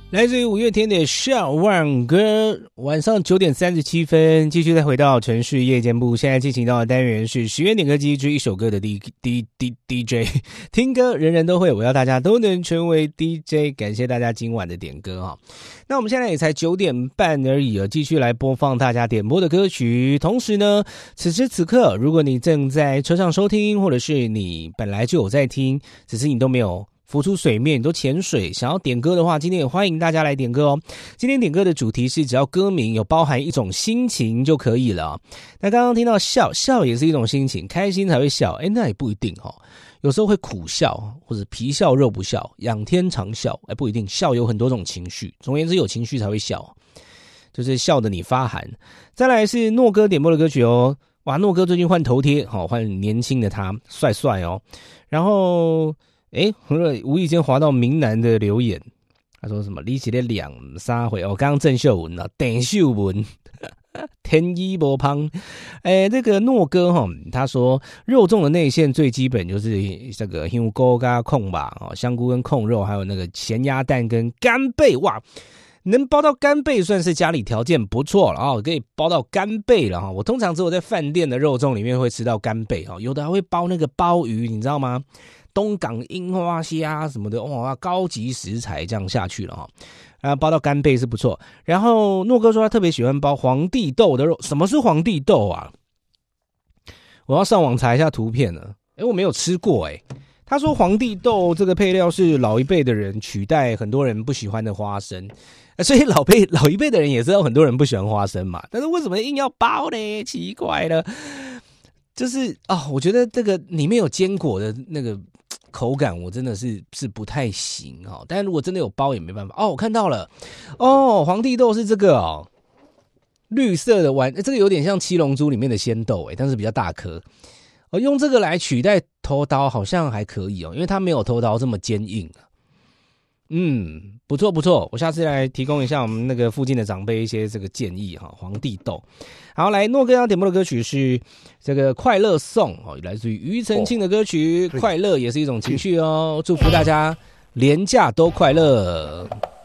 来自于五月天的笑忘歌，晚上9点37分，继续再回到城市夜间部。现在进行到的单元是10元点歌机之一首歌的 DJ 听歌人人都会，我要大家都能成为 DJ。 感谢大家今晚的点歌哈。那我们现在也才9点半而已，继续来播放大家点播的歌曲。同时呢，此时此刻如果你正在车上收听，或者是你本来就有在听，只是你都没有浮出水面，你都潜水，想要点歌的话，今天也欢迎大家来点歌哦。今天点歌的主题是只要歌名有包含一种心情就可以了。那刚刚听到笑也是一种心情，开心才会笑，那也不一定哦。有时候会苦笑，或者皮笑肉不笑，仰天长笑，不一定。笑有很多种情绪，总而言之有情绪才会笑，就是笑得你发寒。再来是诺哥点播的歌曲哦。哇，诺哥最近换头贴，换年轻的他，帅帅哦。然后无意间滑到明南的留言，他说什么你是在两三回，刚刚郑秀文啊，邓秀文天衣无胖。这个诺哥他说肉粽的内馅最基本就是这个香菇跟控吧，香菇跟控肉，还有那个咸鸭蛋跟干贝。哇，能包到干贝算是家里条件不错了可以包到干贝了我通常只有在饭店的肉粽里面会吃到干贝有的还会包那个鲍鱼，你知道吗？东港樱花虾什么的，哇，高级食材这样下去了包到干贝是不错。然后诺哥说他特别喜欢包皇帝豆的肉。什么是皇帝豆啊？我要上网查一下图片了。我没有吃过他说皇帝豆这个配料是老一辈的人取代很多人不喜欢的花生，所以老一辈的人也知道很多人不喜欢花生嘛，但是为什么硬要包呢？奇怪了。就是我觉得这个里面有坚果的那个口感我真的是不太行但是如果真的有包也没办法。我看到了皇帝豆是这个绿色的这个有点像七龙珠里面的仙豆但是比较大颗用这个来取代头刀好像还可以因为它没有头刀这么坚硬不错不错，我下次来提供一下我们那个附近的长辈一些这个建议皇帝豆。好，来诺哥要点播的歌曲是这个快乐颂来自于庾澄庆的歌曲快乐也是一种情绪祝福大家连假都快乐。